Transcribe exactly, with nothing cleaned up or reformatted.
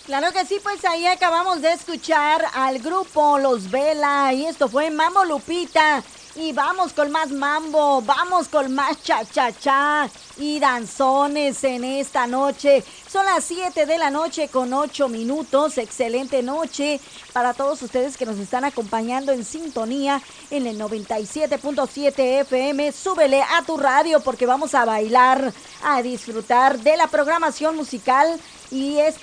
Claro que sí, pues ahí acabamos de escuchar al grupo Los Vela y esto fue Mambo Lupita. Y vamos con más mambo, vamos con más cha-cha-cha y danzones en esta noche. Son las siete de la noche con ocho minutos. Excelente noche para todos ustedes que nos están acompañando en sintonía en el noventa y siete punto siete F M. Súbele a tu radio porque vamos a bailar, a disfrutar de la programación musical y es